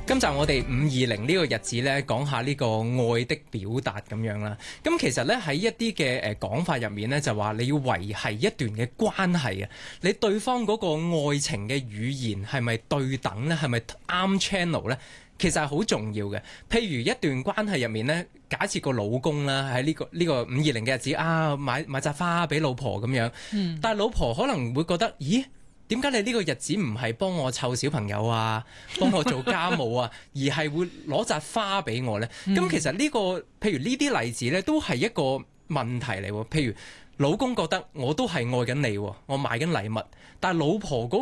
今集我哋520呢個日子呢，講下呢個愛的表達咁樣啦。咁其實呢，喺一啲嘅講法入面呢，就話你要維繫一段嘅關係啊，你對方嗰個愛情嘅語言係咪對等呢？係咪啱 channel 呢？其實係好重要嘅。譬如一段關係入面呢，假設個老公啦喺呢個520嘅日子啊，買紮花俾老婆咁樣，但係老婆可能會覺得，咦？點解你呢個日子唔係幫我湊小朋友啊，幫我做家務啊，而係會攞紮花俾我呢？咁其實呢個譬如呢啲例子呢，都係一個問題嚟喎。譬如老公覺得我都係愛緊你，我買緊禮物，但係老婆